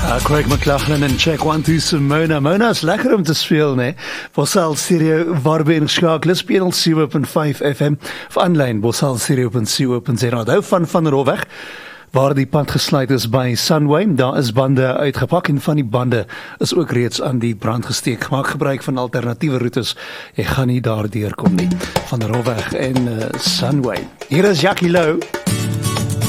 Craig McLachlan en Check 1 2 Simona. Mona is lekker om te speel, né? Bossal Stereo waarby ingeskakel is, Penal 7.5 FM of aanlyn bossalstereo.co.za. Hou van der Hoofweg waar die pad gesluit is by Sunway. Daar is bande uitgepak en van die bande is ook reeds aan die brand gesteek. Maak gebruik van alternatiewe roetes. Jy gaan nie daardeur kom nie. Van der Hoofweg en Sunway. Hier is Jackie Lou.